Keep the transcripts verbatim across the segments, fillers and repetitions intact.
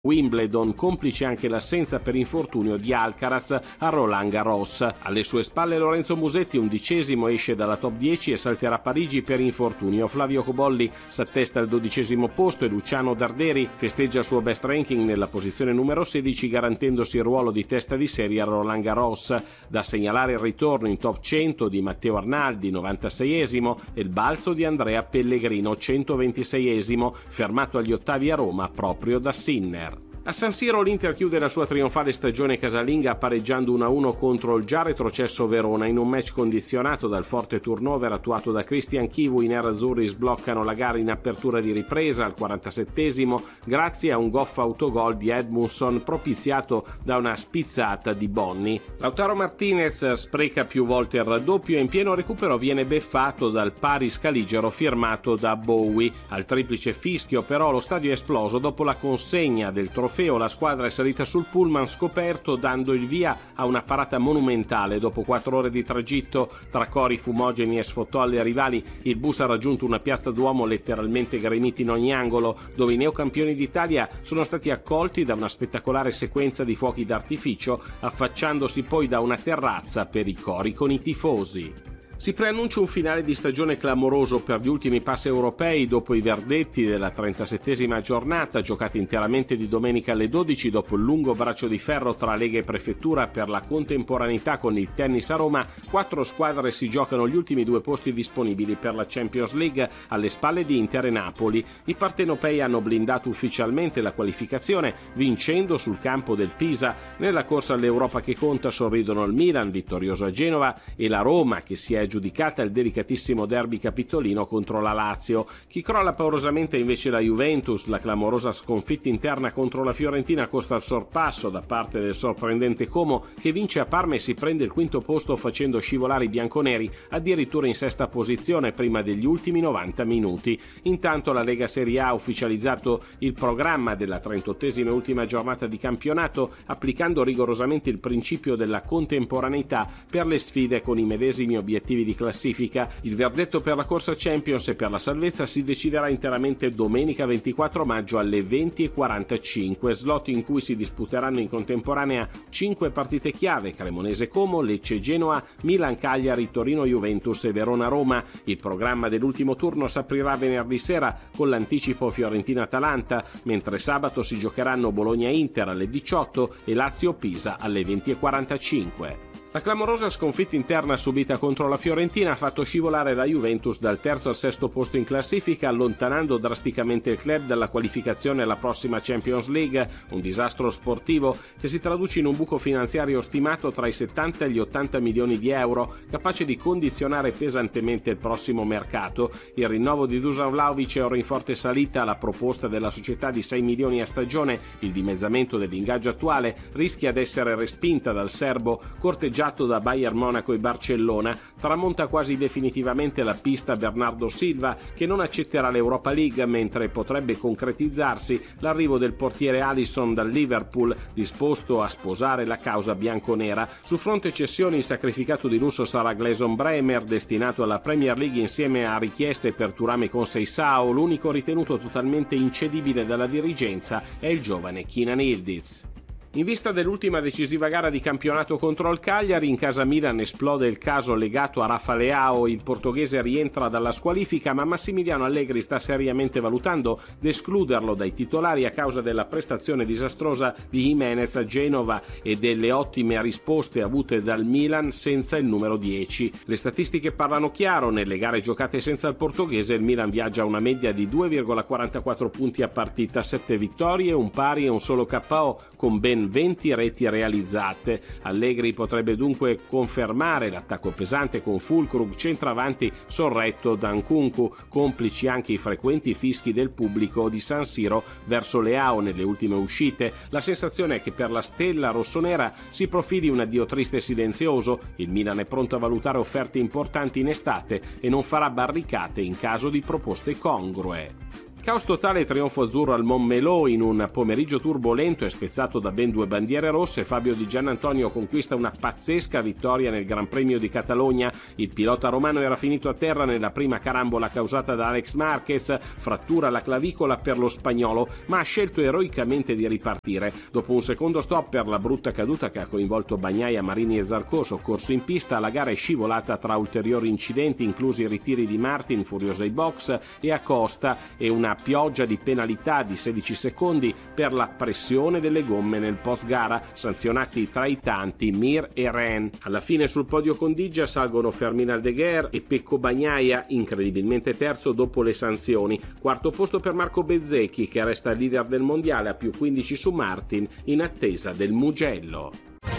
Wimbledon, complice anche l'assenza per infortunio di Alcaraz a Roland Garros. Alle sue spalle Lorenzo Musetti, undicesimo, esce dalla top dieci e salterà Parigi per infortunio. Flavio Cobolli s'attesta al dodicesimo posto e Luciano Darderi festeggia il suo best ranking nella posizione numero sedici, garantendosi il ruolo di testa di serie a Roland Garros. Da segnalare il ritorno in top cento di Matteo Arnaldi, novantaseiesimo, e il balzo di Andrea Pellegrino, centoventiseiesimo, fermato agli ottavi a Roma proprio da Sinner. A San Siro l'Inter chiude la sua trionfale stagione casalinga pareggiando uno a uno contro il già retrocesso Verona in un match condizionato dal forte turnover attuato da Christian Chivu. I nerazzurri sbloccano la gara in apertura di ripresa al quarantasettesimo grazie a un goff autogol di Edmundson propiziato da una spizzata di Bonni. Lautaro Martinez spreca più volte il raddoppio e in pieno recupero viene beffato dal pari scaligero firmato da Bowie. Al triplice fischio però lo stadio è esploso dopo la consegna del trofeo. La squadra è salita sul pullman scoperto, dando il via a una parata monumentale. Dopo quattro ore di tragitto tra cori fumogeni e sfottò alle rivali, il bus ha raggiunto una piazza Duomo letteralmente gremita in ogni angolo, dove i neocampioni d'Italia sono stati accolti da una spettacolare sequenza di fuochi d'artificio, affacciandosi poi da una terrazza per i cori con i tifosi. Si preannuncia un finale di stagione clamoroso per gli ultimi passi europei dopo i verdetti della trentasettesima giornata, giocati interamente di domenica alle dodici dopo il lungo braccio di ferro tra Lega e Prefettura per la contemporaneità con il tennis a Roma. Quattro squadre si giocano gli ultimi due posti disponibili per la Champions League alle spalle di Inter e Napoli. I partenopei hanno blindato ufficialmente la qualificazione vincendo sul campo del Pisa. Nella corsa all'Europa che conta sorridono il Milan, vittorioso a Genova, e la Roma, che si è giudicata il delicatissimo derby capitolino contro la Lazio. Chi crolla paurosamente invece la Juventus. La clamorosa sconfitta interna contro la Fiorentina costa il sorpasso da parte del sorprendente Como, che vince a Parma e si prende il quinto posto facendo scivolare i bianconeri addirittura in sesta posizione prima degli ultimi novanta minuti. Intanto la Lega Serie A ha ufficializzato il programma della trentottesima e ultima giornata di campionato, applicando rigorosamente il principio della contemporaneità per le sfide con i medesimi obiettivi di classifica. Il verdetto per la corsa Champions e per la salvezza si deciderà interamente domenica ventiquattro maggio alle venti e quarantacinque, slot in cui si disputeranno in contemporanea cinque partite chiave: Cremonese Como, Lecce Genoa, Milan Cagliari, Torino Juventus e Verona Roma. Il programma dell'ultimo turno si aprirà venerdì sera con l'anticipo Fiorentina Atalanta, mentre sabato si giocheranno Bologna Inter alle diciotto e Lazio Pisa alle venti e quarantacinque. La clamorosa sconfitta interna subita contro la Fiorentina ha fatto scivolare la Juventus dal terzo al sesto posto in classifica, allontanando drasticamente il club dalla qualificazione alla prossima Champions League, un disastro sportivo che si traduce in un buco finanziario stimato tra i settanta e gli ottanta milioni di euro, capace di condizionare pesantemente il prossimo mercato. Il rinnovo di Dusan Vlahovic è ora in forte salita. La proposta della società di sei milioni a stagione, il dimezzamento dell'ingaggio attuale, rischia di essere respinta dal serbo, corteggiato da Bayern Monaco e Barcellona. Tramonta quasi definitivamente la pista Bernardo Silva, che non accetterà l'Europa League, mentre potrebbe concretizzarsi l'arrivo del portiere Alisson dal Liverpool, disposto a sposare la causa bianconera. Su fronte cessioni il sacrificato di lusso sarà Gleison Bremer, destinato alla Premier League insieme a richieste per Thuram e Conceição. L'unico ritenuto totalmente incedibile dalla dirigenza è il giovane Kenan Yildiz. In vista dell'ultima decisiva gara di campionato contro il Cagliari, in casa Milan esplode il caso legato a Rafa Leao. Il portoghese rientra dalla squalifica, ma Massimiliano Allegri sta seriamente valutando di escluderlo dai titolari a causa della prestazione disastrosa di Jimenez a Genova e delle ottime risposte avute dal Milan senza il numero dieci. Le statistiche parlano chiaro: nelle gare giocate senza il portoghese il Milan viaggia a una media di due virgola quarantaquattro punti a partita, sette vittorie, un pari e un solo K O, con ben venti reti realizzate. Allegri potrebbe dunque confermare l'attacco pesante con Füllkrug centravanti sorretto da Nkunku, complici anche i frequenti fischi del pubblico di San Siro verso Leao nelle ultime uscite. La sensazione è che per la stella rossonera si profili un addio triste e silenzioso. Il Milan è pronto a valutare offerte importanti in estate e non farà barricate in caso di proposte congrue. Caos totale e trionfo azzurro al Montmeló in un pomeriggio turbolento e spezzato da ben due bandiere rosse. Fabio Di Giannantonio conquista una pazzesca vittoria nel Gran Premio di Catalogna. Il pilota romano era finito a terra nella prima carambola causata da Alex Marquez, frattura alla clavicola per lo spagnolo, ma ha scelto eroicamente di ripartire. Dopo un secondo stop per la brutta caduta che ha coinvolto Bagnaia, Marini e Zarco, soccorso in pista, la gara è scivolata tra ulteriori incidenti, inclusi i ritiri di Martin, furioso ai box, e Acosta, e una pioggia di penalità di sedici secondi per la pressione delle gomme nel post gara, sanzionati tra i tanti Mir e Ren. Alla fine sul podio Condigia salgono Fermin Aldeguer e Pecco Bagnaia, incredibilmente terzo dopo le sanzioni. Quarto posto per Marco Bezzecchi, che resta leader del mondiale a più quindici su Martin in attesa del Mugello.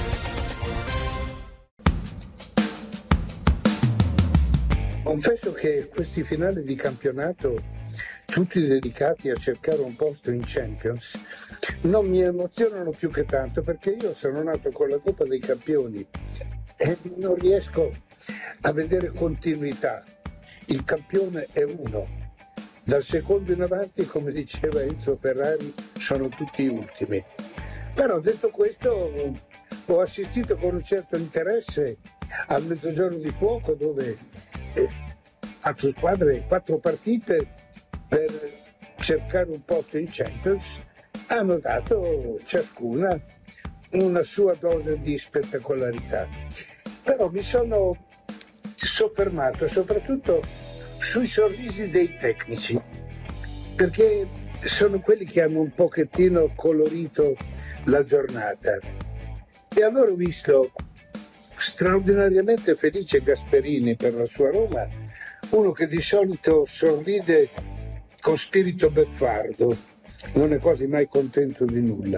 Confesso che questi finali di campionato, tutti dedicati a cercare un posto in Champions, non mi emozionano più che tanto, perché io sono nato con la Coppa dei Campioni e non riesco a vedere continuità. Il campione è uno, dal secondo in avanti, come diceva Enzo Ferrari, sono tutti ultimi. Però detto questo, ho assistito con un certo interesse al Mezzogiorno di Fuoco, dove eh, quattro squadre, quattro partite per cercare un posto in Champions hanno dato ciascuna una sua dose di spettacolarità. Però mi sono soffermato soprattutto sui sorrisi dei tecnici, perché sono quelli che hanno un pochettino colorito la giornata. E allora ho visto straordinariamente felice Gasperini per la sua Roma, uno che di solito sorride con spirito beffardo, non è quasi mai contento di nulla.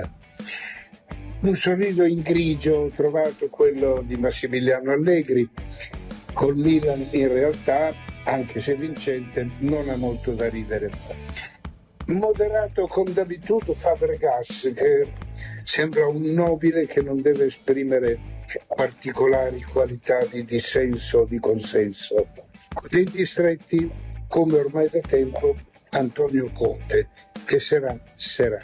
Un sorriso in grigio ho trovato quello di Massimiliano Allegri. Col Milan in realtà, anche se vincente, non ha molto da ridere. Moderato con d'abitudine Fabregas, che sembra un nobile che non deve esprimere particolari qualità di dissenso o di consenso. Denti stretti, come ormai da tempo, Antonio Conte, che sarà sarà.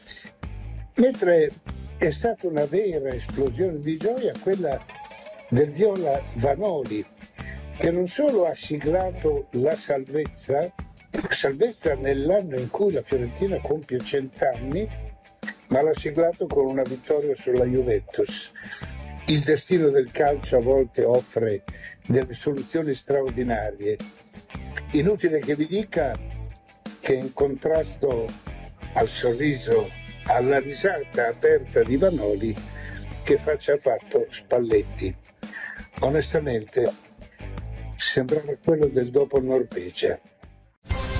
Mentre è stata una vera esplosione di gioia quella del Viola Vanoli, che non solo ha siglato la salvezza, la salvezza nell'anno in cui la Fiorentina compie cent'anni, ma l'ha siglato con una vittoria sulla Juventus. Il destino del calcio a volte offre delle soluzioni straordinarie. Inutile che vi dica che in contrasto al sorriso, alla risata aperta di Vanoli, che faccia ha fatto Spalletti. Onestamente sembrava quello del dopo Norvegia.